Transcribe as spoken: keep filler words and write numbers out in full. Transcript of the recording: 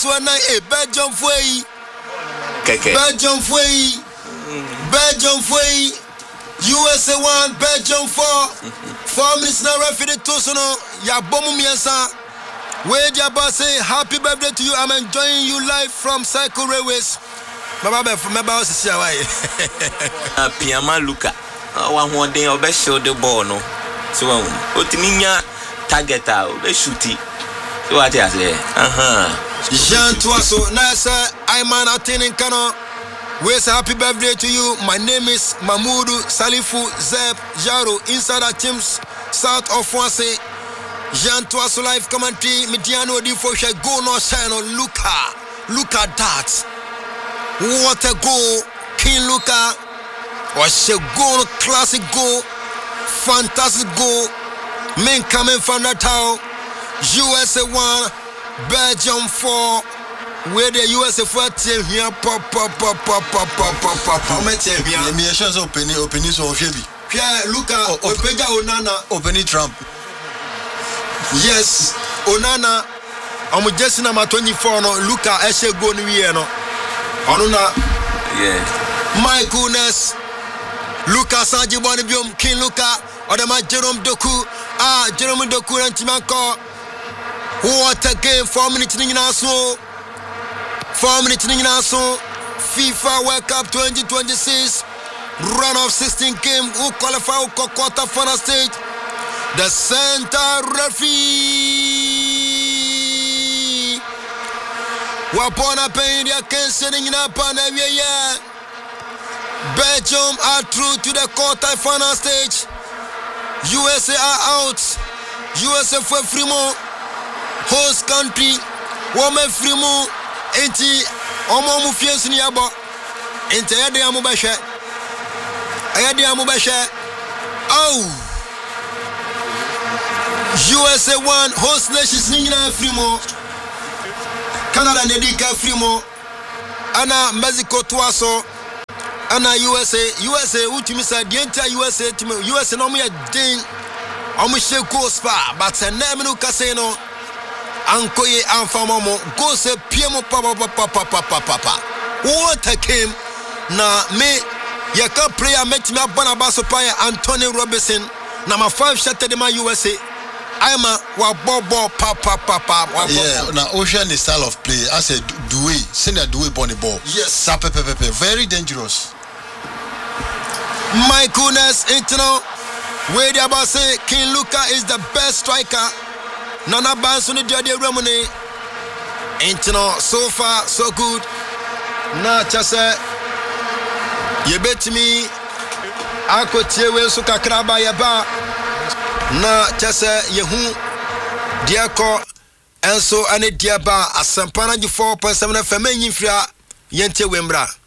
one a Belgium way. Belgium way. Belgium way. U S A one, Belgium four. Four minutes now referee to sono. Ya bomu miensa. Where your boss say happy birthday to you. I'm enjoying you live from Cycle Railways. Baba from my boss is away. Piama Luka. One one day I'll show the ball no. So Otiminia target out, be shooty. So what I say? Uh-huh. Jean Toasso, nice I'm an attending Kano. Where's happy birthday to you? My name is Mahmoudou Salifu Zeb Jaro, inside teams south of France. Jean Toasso live commentary. Midiano di Foshe go no shine on Luka. Look at that. What a goal. King Luka. What a goal. Classic goal. Fantastic goal. Men coming from that town. U S A one. Belgium four. Where the U S A four team here. Pop, pop, pop, pop, pop, pop, pop, pop. How many team here? Let me show you open open this of Shebi. Pierre Luka. Opeja Onana. Open Trump. Yes. Onana. I'm just number twenty-four. No. Luka. Eshe go ni no. Onuna. Yeah. My goodness. Luka Sanjiboni Biom. King Luka. Odema Jerome Doku. Ah, Jerome Doku and Timanko. What a game. Four minutes in so. Four minutes in so. FIFA World Cup twenty twenty-six. Run of sixteen game. Who qualify for quarter final stage. The center referee. Wapona paying their cancelling in upon every year. Belgium are through to the quarter final stage. U S A are out. U S A for Frimo. Host country. Woman Frimo. Enti Omo Mufias in Yabo. Enti Ayadi Amubasha. Ayadi Amubasha. Oh. U S A one. Host nations Nina Frimo. Canada Nedika Frimo. Ana Mexico Toasso. Ana U S A. U S A ultimate said the entire U S A team. U S A no me a ding. Omushe go spa. But a name no casino. Ankoye Anfamomo. Go se Piemo papa papa papa papa. What a game. Na me. Yaka player met me a Bonabaso Paya Anthony Robinson. Number five shot to the my U S A. I'm a wabobo papa papa. Yeah, now Ocean is style of play. I said Dewey, send a Dewey bunny ball. Yes, Sape pepe pepe, very dangerous. My goodness, internal. Where the about say King Luka is the best striker. Nana Bansuni Jody Ramone. Internal, so far so good. Na chase. You bet me. I could tell you so kakraba yaba. Na chase yehu diako enso ane diaba asampana four point seven F M nyimfria yente wembra.